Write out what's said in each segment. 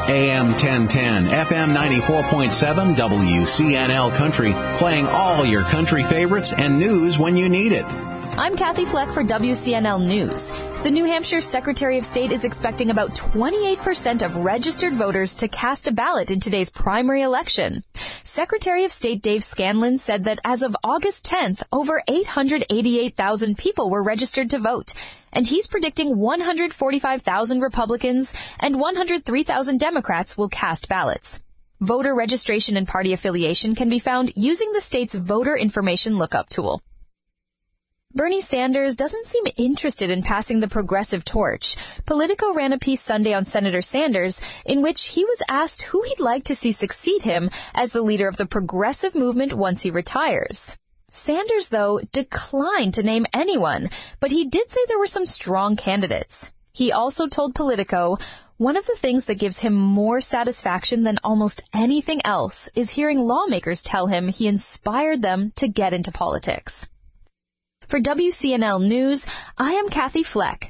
AM 1010, FM 94.7, WCNL Country, playing all your country favorites and news when you need it. I'm Kathy Fleck for WCNL News. The New Hampshire Secretary of State is expecting about 28% of registered voters to cast a ballot in today's primary election. Secretary of State Dave Scanlon said that as of August 10th, over 888,000 people were registered to vote, and he's predicting 145,000 Republicans and 103,000 Democrats will cast ballots. Voter registration and party affiliation can be found using the state's voter information lookup tool. Bernie Sanders doesn't seem interested in passing the progressive torch. Politico ran a piece Sunday on Senator Sanders in which he was asked who he'd like to see succeed him as the leader of the progressive movement once he retires. Sanders, though, declined to name anyone, but he did say there were some strong candidates. He also told Politico, one of the things that gives him more satisfaction than almost anything else is hearing lawmakers tell him he inspired them to get into politics. For WCNL News, I am Kathy Fleck.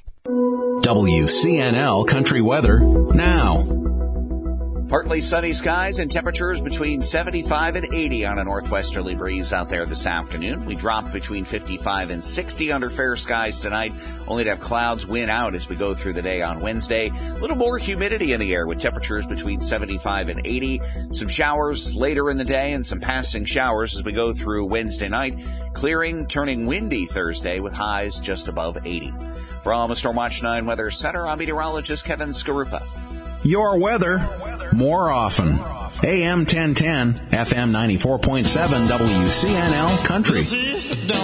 WCNL Country Weather now. Partly sunny skies and temperatures between 75 and 80 on a northwesterly breeze out there this afternoon. We drop between 55 and 60 under fair skies tonight, only to have clouds win out as we go through the day on Wednesday. A little more humidity in the air with temperatures between 75 and 80. Some showers later in the day and some passing showers as we go through Wednesday night. Clearing, turning windy Thursday with highs just above 80. From a Stormwatch 9 Weather Center, I'm meteorologist Kevin Skarupa. Your weather, more often. AM 1010, FM 94.7, WCNL Country.